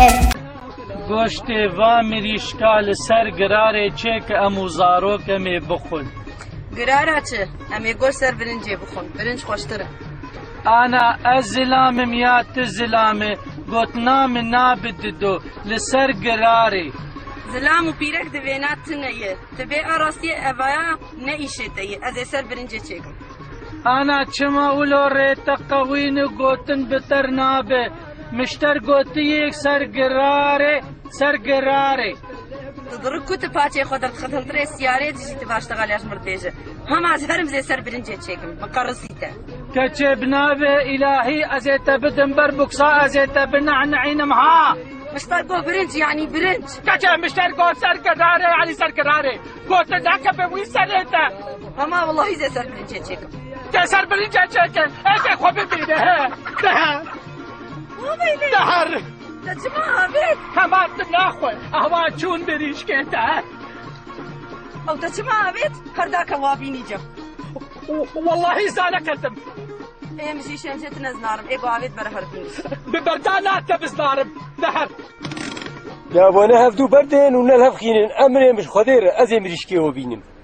گۆشتێ وا مریشکا لەسەر گرارێ چێ کە ئەموو زارۆکەمێ بخۆن. گرارە چ؟ ئەمێ گۆشت سەر برنجێ بخۆن، برنج خۆشترە. ئانا ئەس زلامم یا ت زلامێ گوتنامە نابددۆ لەسەر گرارێ. زلام و پیرەک دەوێنات تنەیە، تبێ ئاڕاستیە ئەڤایە نەئیشێتەیە، ئەزێ سەر برنجێ چێکم. ئانا چما ولۆ ڕێتە قەوین و گوتن بتەر نابێ، مشتەر گوتیەک سەر گرارێ سەر گرارێ. دڕک کوتە پاچێ خۆ دەرخەتەڵترێ سیارێ دژیتە باشتەغالیاش مردێژە. هەماز هەرم زێ سەر برنجێ چێکم، بەقەڕسیتە. کەچێ بنابێ ئیلاهی ئەزێتە بدم بەر بوکسا ئەزێتە بنەعنەعینم ها. مشتەر گۆ برنج یعنی برنج. کەچێ مشتەر گۆ سەر گرارێ یعنی سەر گرارێ. گۆتە داکە بێ وی سەرێتە. هەما وەڵاهی زێ سەر برنجێ چێکم. تێ سەر برنجێ چێکن، ئێکێ خۆ ببینێ دەهەر. دەچما ئابێت؟ هەمان ناخۆی ئەوا چوون بریشکێتە. ئەو دەچما ئابێت؟ هەرداکە وابینی جەم. واللهی زانەکەتم. ئێمژی شێنجێت نەزنارم، ئێگۆ ئاوێت بەرە هەربین. ببەردا ناتە بزنارم دەهەر. دابۆنە هەفتوو بەردێن و نەلهەفخینن ئەمرێ مش خۆدێرە ئەزێ مریشکێوە بینم.